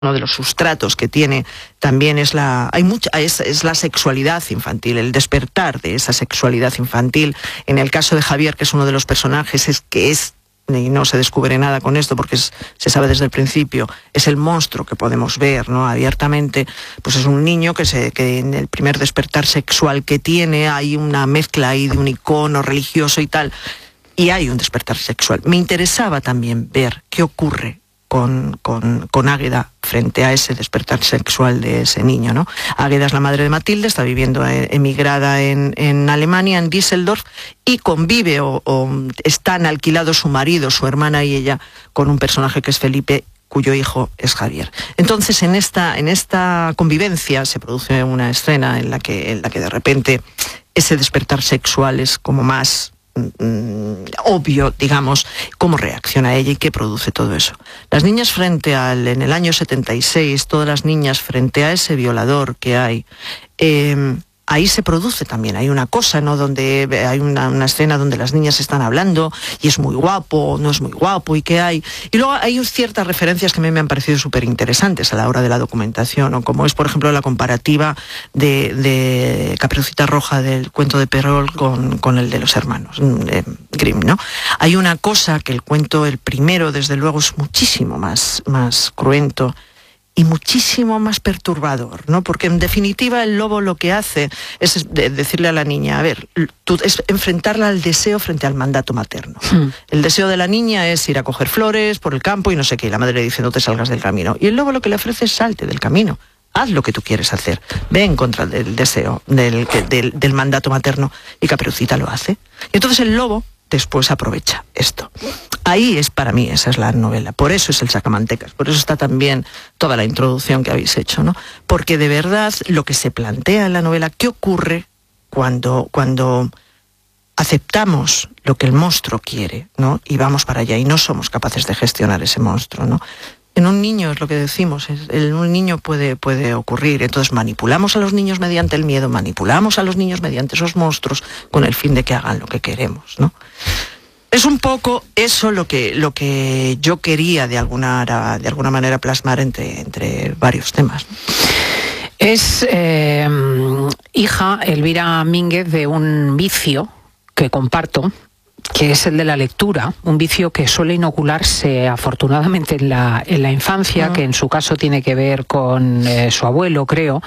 uno de los sustratos que tiene también es la sexualidad infantil, el despertar de esa sexualidad infantil. En el caso de Javier, que es uno de los personajes, y no se descubre nada con esto porque se sabe desde el principio, es el monstruo que podemos ver, ¿no?, abiertamente. Pues es un niño que en el primer despertar sexual que tiene hay una mezcla ahí de un icono religioso y tal, y hay un despertar sexual. Me interesaba también ver qué ocurre con Águeda frente a ese despertar sexual de ese niño, ¿no? Águeda es la madre de Matilde, está viviendo emigrada en Alemania, en Düsseldorf, y convive o están alquilados su marido, su hermana y ella con un personaje que es Felipe, cuyo hijo es Javier. Entonces, en esta convivencia se produce una escena en la que de repente ese despertar sexual es como más obvio, digamos, cómo reacciona ella y qué produce todo eso. Las niñas en el año 76, todas las niñas frente a ese violador que hay, ahí se produce también, hay una cosa, ¿no?, donde hay una escena donde las niñas están hablando y es muy guapo, no es muy guapo, y qué hay. Y luego hay ciertas referencias que a mí me han parecido súper interesantes a la hora de la documentación, ¿no?, como es, por ejemplo, la comparativa de Caperucita Roja, del cuento de Perrault, con el de los hermanos Grimm, ¿no? Hay una cosa que el cuento, el primero, desde luego, es muchísimo más cruento y muchísimo más perturbador, ¿no? Porque en definitiva el lobo lo que hace es decirle a la niña, a ver, es enfrentarla al deseo frente al mandato materno. El deseo de la niña es ir a coger flores por el campo y no sé qué, y la madre le dice, no te salgas del camino. Y el lobo lo que le ofrece es, salte del camino, haz lo que tú quieres hacer, ve en contra del deseo, del mandato materno. Y Caperucita lo hace. Y entonces el lobo después aprovecha esto. Ahí para mí, esa es la novela. Por eso es el sacamantecas, por eso está también toda la introducción que habéis hecho, ¿no? Porque de verdad lo que se plantea en la novela, ¿qué ocurre cuando aceptamos lo que el monstruo quiere, ¿no?, y vamos para allá y no somos capaces de gestionar ese monstruo, ¿no? En un niño es lo que decimos, en un niño puede ocurrir. Entonces manipulamos a los niños mediante el miedo, manipulamos a los niños mediante esos monstruos con el fin de que hagan lo que queremos, ¿no? Es un poco eso lo que yo quería de alguna manera plasmar entre varios temas, ¿no? Es hija, Elvira Mínguez, de un vicio que comparto, que es el de la lectura, un vicio que suele inocularse afortunadamente en la infancia, que en su caso tiene que ver con su abuelo, creo.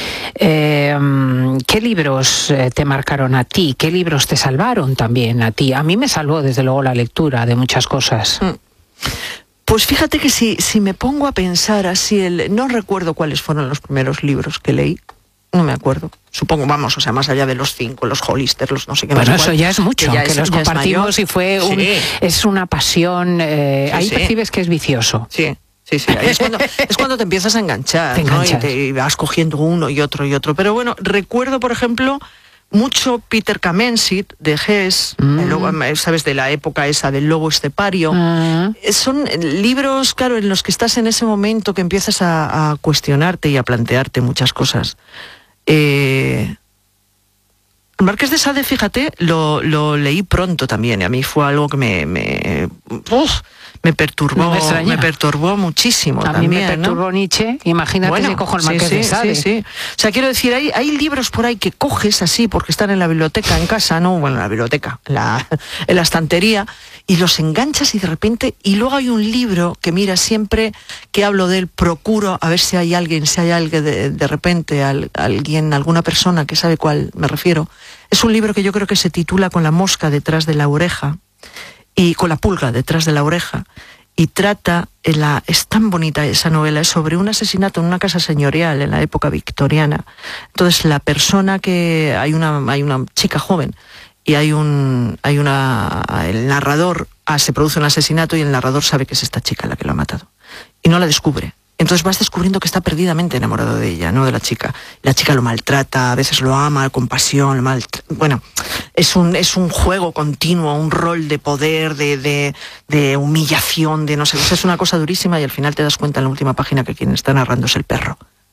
¿Qué libros te marcaron a ti? ¿Qué libros te salvaron también a ti? A mí me salvó desde luego la lectura de muchas cosas. Pues fíjate que si me pongo a pensar así, no recuerdo cuáles fueron los primeros libros que leí. No me acuerdo. Supongo, vamos, o sea, más allá de los 5, los Hollister, los no sé qué. Bueno, eso ya es mucho, que los compartimos y fue es una pasión. Ahí percibes que es vicioso. Sí. Ahí es cuando te empiezas a enganchar, ¿no? Y vas cogiendo uno y otro. Pero bueno, recuerdo, por ejemplo, mucho Peter Kamensit de Hess, sabes, de la época esa del lobo estepario. Son libros, claro, en los que estás en ese momento que empiezas a cuestionarte y a plantearte muchas cosas. El Marqués de Sade, fíjate, lo leí pronto también, y a mí fue algo que me perturbó, me perturbó muchísimo. A también, mí me perturbó, ¿no? Nietzsche, imagínate si cojo el Marqués de Sade. Sí. O sea, quiero decir, hay libros por ahí que coges así porque están en la biblioteca en casa, ¿no? Bueno, en la biblioteca, en la estantería, y los enganchas y de repente, y luego hay un libro que mira, siempre que hablo de él, procuro a ver si hay alguien de repente, alguna persona que sabe cuál me refiero. Es un libro que yo creo que se titula Con la mosca detrás de la oreja, y con la pulga detrás de la oreja, y trata, es tan bonita esa novela, es sobre un asesinato en una casa señorial en la época victoriana. Entonces la persona hay una chica joven, y el narrador, se produce un asesinato y el narrador sabe que es esta chica la que lo ha matado, y no la descubre. Entonces vas descubriendo que está perdidamente enamorado de ella, no de la chica. La chica lo maltrata, a veces lo ama con pasión, bueno, es un juego continuo, un rol de poder, de humillación, de no sé, es una cosa durísima, y al final te das cuenta en la última página que quien está narrando es el perro.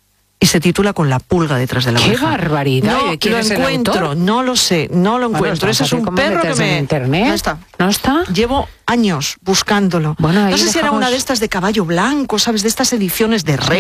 y se titula Con la pulga detrás de la oreja. ¡Qué barbaridad! No ¿Quién lo es el encuentro, autor? no lo sé, no lo encuentro. Ese es un perro que me... en internet. No está. ¿No está? Llevo años buscándolo. Bueno, ahí no sé si era dejamos- una de estas de caballo blanco, ¿sabes? De estas ediciones de Rey.